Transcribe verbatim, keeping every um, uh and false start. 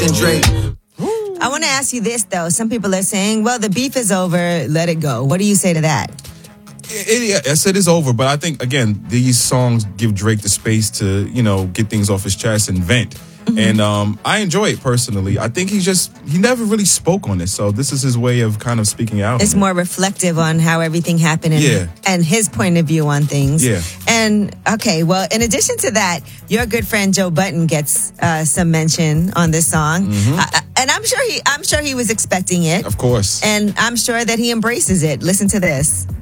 and Drake. I want to ask you this, though. Some people are saying, well, the beef is over. Let it go. What do you say to that? It, it, I said it's over, but I think, again, these songs give Drake the space to, you know, get things off his chest and vent. Mm-hmm. And um, I enjoy it personally. I think he just, he never really spoke on it. So this is his way of kind of speaking out. It's more reflective on how everything happened and, yeah. and his point of view on things. Yeah. And, okay, well, in addition to that, your good friend Joe Budden gets uh, some mention on this song. Mm-hmm. Uh, and I'm sure he, I'm sure he was expecting it. Of course. And I'm sure that he embraces it. Listen to this.